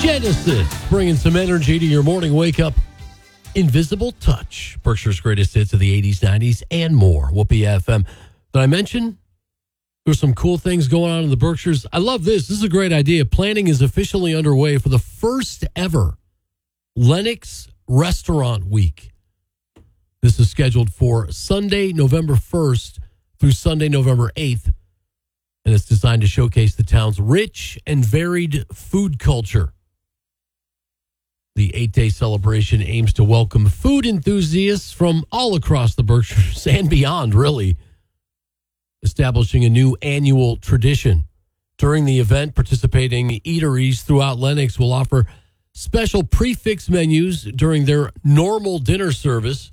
Genesis, bringing some energy to your morning wake-up. Invisible Touch, Berkshire's greatest hits of the 80s, 90s, and more. Whoopee FM. Did I mention there's some cool things going on in the Berkshires? I love this. This is a great idea. Planning is officially underway for the first ever Lennox Restaurant Week. This is scheduled for Sunday, November 1st through Sunday, November 8th. And it's designed to showcase the town's rich and varied food culture. The 8-day celebration aims to welcome food enthusiasts from all across the Berkshires and beyond, really, establishing a new annual tradition. During the event, participating eateries throughout Lennox will offer special prefix menus during their normal dinner service.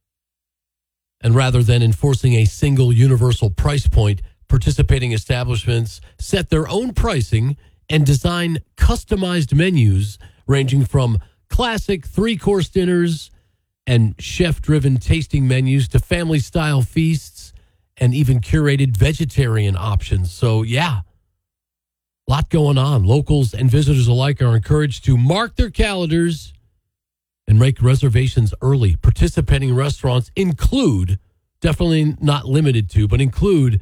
And rather than enforcing a single universal price point, participating establishments set their own pricing and design customized menus ranging from classic 3-course dinners and chef-driven tasting menus to family-style feasts and even curated vegetarian options. So, yeah, a lot going on. Locals and visitors alike are encouraged to mark their calendars and make reservations early. Participating restaurants include, definitely not limited to, but include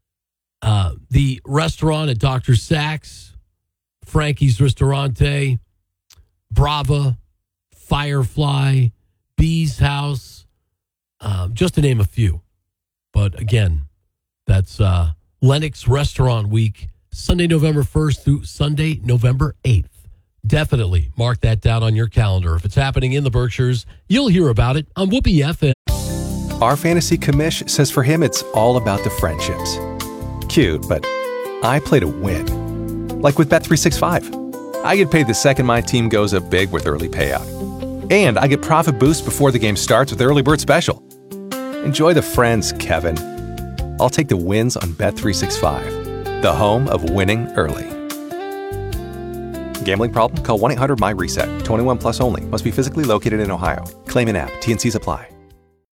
the restaurant at Dr. Sachs, Frankie's Ristorante, Brava, Firefly, Bee's House, just to name a few. But again, that's Lennox Restaurant Week, Sunday, November 1st through Sunday, November 8th. Definitely mark that down on your calendar. If it's happening in the Berkshires, you'll hear about it on Whoopee FM. Our fantasy commish says for him, it's all about the friendships. Cute, but I play to win. Like with Bet365. I get paid the second my team goes up big with early payout. And I get profit boost before the game starts with Early Bird Special. Enjoy the friends, Kevin. I'll take the wins on Bet365, the home of winning early. Gambling problem? Call 1-800-MY-RESET. 21 plus only. Must be physically located in Ohio. Claim in app. T&Cs apply.